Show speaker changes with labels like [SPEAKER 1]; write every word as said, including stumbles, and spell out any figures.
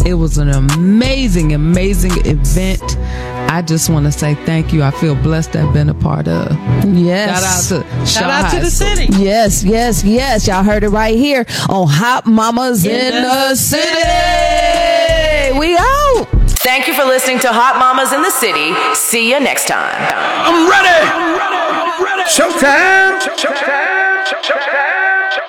[SPEAKER 1] It was an amazing, amazing event. I just want to say thank you. I feel blessed to have been a part of.
[SPEAKER 2] Yes.
[SPEAKER 1] Shout out to
[SPEAKER 3] Shout out to the city.
[SPEAKER 2] Yes, yes, yes. Y'all heard it right here on Hot Mamas in, in the, the City. city. We out.
[SPEAKER 4] Thank you for listening to Hot Mamas in the City. See you next time.
[SPEAKER 5] I'm ready. I'm ready. I'm ready. Showtime. Showtime. Showtime.